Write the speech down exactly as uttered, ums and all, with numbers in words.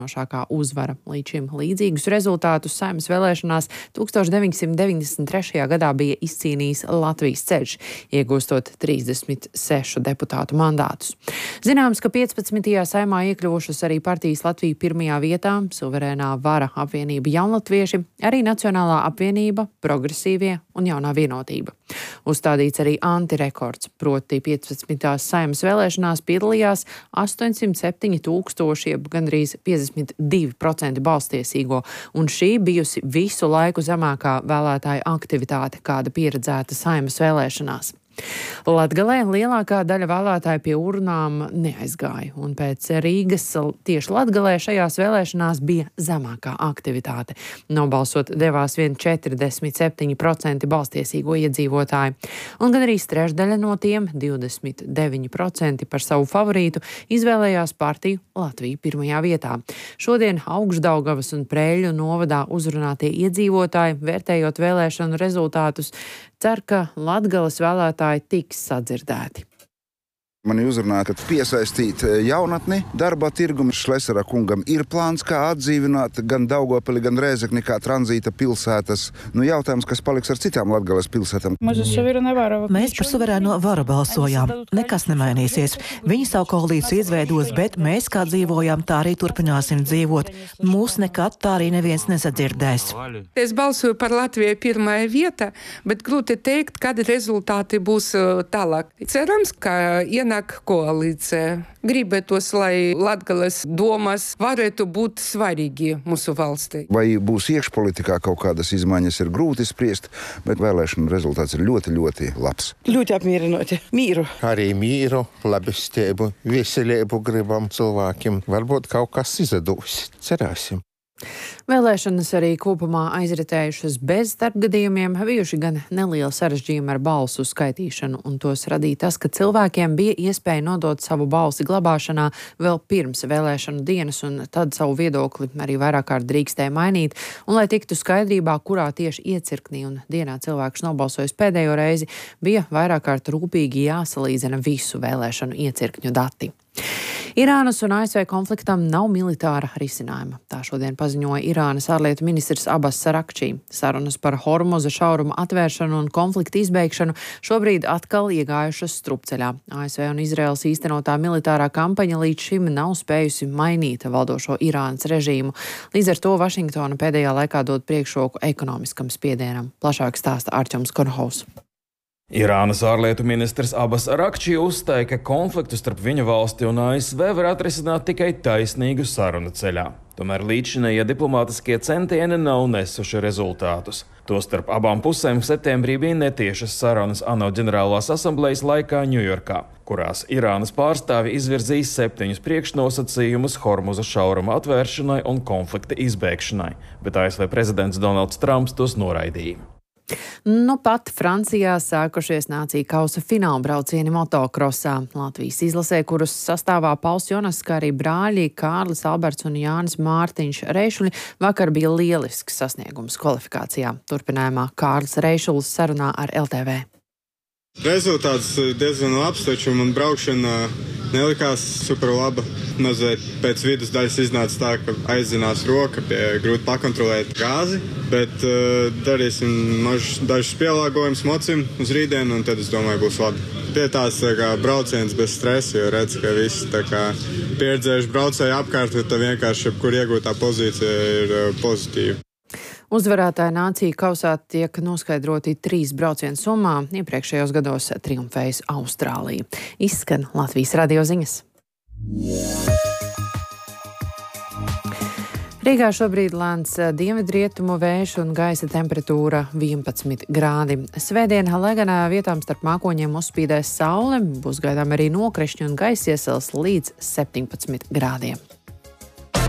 Šākā uzvara. Līdz šim līdzīgus rezultātus Saeimas vēlēšanās tūkstoš deviņsimt deviņdesmit trešajā gadā bija izcīnījis Latvijas ceļš, iegūstot trīsdesmit sešu deputātu mandātus. Zināms, ka piecpadsmitajā Saeimā iekļuvušas arī partijas Latvija pirmajā vietā, Suverēnā vara apvienība Jaunlatvieši, arī Nacionālā apvienība, Progresīvie un Jaunā vienotība. Uzstādīts arī antirekords, proti piecpadsmitās Saeimas vēlēšanās piedalījās astoņsimt septiņi tūkstoši, jeb gandrīz piecdesmit divi procenti balstiesīgo, un šī bijusi visu laiku zemākā vēlētāju aktivitāte, kāda pieredzēta Saeimas vēlēšanās. Latgalē lielākā daļa vēlētāju pie urnām neaizgāja, un pēc Rīgas tieši Latgalē šajās vēlēšanās bija zemākā aktivitāte. Nobalsot devās vien četrdesmit septiņi procenti balstiesīgo iedzīvotāju, un gan arī trešdaļa no tiem, divdesmit deviņi procenti par savu favorītu, izvēlējās partiju Latvija pirmajā vietā. Šodien Augšdaugavas un Preiļu novadā uzrunātie iedzīvotāji, vērtējot vēlēšanu rezultātus, cer, ka Latgales vēlētāji tiks sadzirdēti. Mani uzrunāja, ka piesaistīt jaunatni darba tirgumu. Šlesera kungam ir plāns, kā atdzīvināt gan Daugavpili, gan Rēzekni kā tranzīta pilsētas. Nu, jautājums, kas paliks ar citām Latgales pilsētām. Mēs par suverēno varu balsojām. Nekas nemainīsies. Viņi savu koalīciju izveidos, bet mēs, kā dzīvojām, tā arī turpināsim dzīvot. Mūs nekad tā arī neviens nesadzirdēs. Es balsoju par Latviju pirmajā vietā, bet grūti teikt, kādi rezultāti būs tālāk. Cerams, ka ienāk koalīcija. Gribētos, lai Latgales domas varētu būt svarīgi mūsu valstī. Vai būs iekšpolitikā kaut kādas izmaiņas, ir grūti spriest, bet vēlēšanu rezultāts ir ļoti, ļoti labs. Ļoti apmierinoši. Mīru. Arī mīru, labestību, veselību gribam cilvēkiem. Varbūt kaut kas izdevās. Cerēsim. Vēlēšanas arī kopumā aizritējušas bez starpgadījumiem, bijuši gan nelieli sarežģījumi ar balsu skaitīšanu, un tos radīja tas, ka cilvēkiem bija iespēja nodot savu balsi glabāšanā vēl pirms vēlēšanu dienas, un tad savu viedokli arī vairāk kārt drīkstēja mainīt, un lai tiktu skaidrībā, kurā tieši iecirknī un dienā cilvēks nobalsojis pēdējo reizi, bija vairāk kārt rūpīgi jāsalīdzina visu vēlēšanu iecirkņu dati. Irānas un A S V konfliktam nav militāra risinājuma. Tā šodien paziņoja Irānas ārlietu ministrs Abbas Arakčī. Sarunas par Hormuza šauruma atvēršanu un konflikta izbeigšanu šobrīd atkal iegājušas strupceļā. A S V un Izraels īstenotā militārā kampaņa līdz šim nav spējusi mainīt valdošo Irānas režīmu. Līdz ar to Vašingtona pēdējā laikā dod priekšroku ekonomiskam spiedienam. Plašāk stāsta Arķoms Korhaus. Irānas ārlietu ministrs Abbas Arakčī uzstāja, ka konfliktu starp viņa valsti un A S V var atrisināt tikai taisnīgu sarunu ceļā. Tomēr līdzšinējie diplomātiskie centieni nav nesuši rezultātus. Tostarp abām pusēm septembrī bija netiešas sarunas ANO ģenerālās asamblejas laikā Ņujorkā, kurās Irānas pārstāvi izvirzīja septiņus priekšnosacījumus Hormuza šauruma atvēršanai un konflikta izbeigšanai, bet A S V prezidents Donalds Trumps tos noraidīja. Nu pat Francijā sākušies nāciju kausa finālbraucieni motokrosā. Latvijas izlasē, kurus sastāvā Pauls Jonas, kā arī brāļi Kārlis Alberts un Jānis Mārtiņš Reišuļi, vakar bija lielisks sasniegums kvalifikācijā. Turpinājumā Kārlis Reišulis sarunā ar L T V. Rezultāts diezgan labs, taču man braukšana nelikās super laba. Mazliet pēc vidus daļas iznāca tā, ka aizzinās roka, pie grūti pakontrolēt gāzi, bet uh, darīsim mažus, dažus pielāgojumus mocim uz rītdienu, un tad es domāju, būs labi. Pie tās tā kā brauciens bez stresa, jo redz, ka visi tā kā pieredzējuši braucēju apkārt, tad vienkārši jebkur iegūtā pozīcija ir uh, pozitīva. Uzvarētāja nāciju kausā tiek noskaidroti trīs braucienu summā. Iepriekšējos gados triumfējas Austrālija. Izskan Latvijas radio ziņas. Rīgā šobrīd lēns dienvidrietumu vējš un gaisa temperatūra vienpadsmit grādi. Svētdien, lai gan vietām starp mākoņiem uzspīdēs saule, būs gaidām arī nokrišņi un gaisa iesils līdz septiņpadsmit grādiem.